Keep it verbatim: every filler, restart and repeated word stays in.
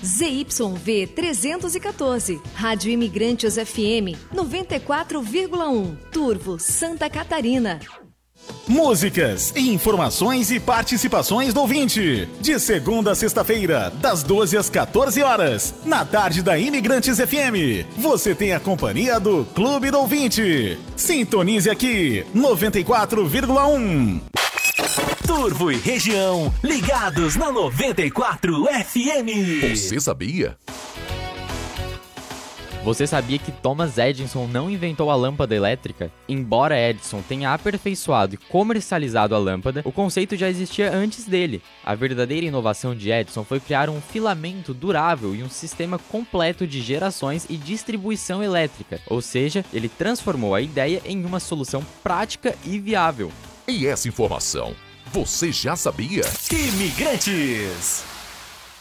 Z Y V trezentos e quatorze, Rádio Imigrantes F M noventa e quatro vírgula um, Turvo, Santa Catarina. Músicas, informações e participações do ouvinte. De segunda a sexta-feira, das doze às quatorze horas, na tarde da Imigrantes F M. Você tem a companhia do Clube do Ouvinte. Sintonize aqui, noventa e quatro vírgula um. Turvo e região, ligados na noventa e quatro F M. Você sabia? Você sabia que Thomas Edison não inventou a lâmpada elétrica? Embora Edison tenha aperfeiçoado e comercializado a lâmpada, o conceito já existia antes dele. A verdadeira inovação de Edison foi criar um filamento durável e um sistema completo de gerações e distribuição elétrica, ou seja, ele transformou a ideia em uma solução prática e viável. E essa informação, você já sabia? Imigrantes!